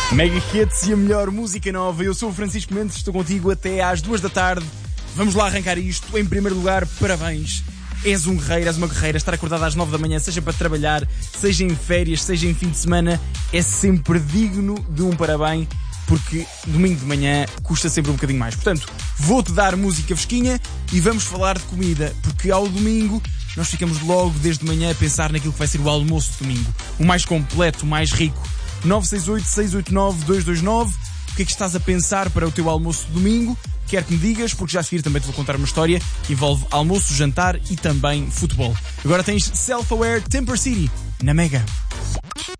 Mega Hits e a melhor música nova. Eu sou o Francisco Mendes, estou contigo até às 2 da tarde. Vamos lá arrancar isto. Em primeiro lugar, parabéns. És um guerreiro, és uma guerreira. Estar acordado às 9 da manhã, seja para trabalhar, seja em férias, seja em fim de semana, é sempre digno de um parabéns, porque domingo de manhã custa sempre um bocadinho mais. Portanto, vou-te dar música fresquinha e vamos falar de comida, porque ao domingo nós ficamos logo desde manhã a pensar naquilo que vai ser o almoço de domingo. O mais completo, o mais rico. 968-689-229. O que é que estás a pensar para o teu almoço de domingo? Quero que me digas, porque já a seguir também te vou contar uma história que envolve almoço, jantar e também futebol. Agora tens Self-Aware Temper City na Mega.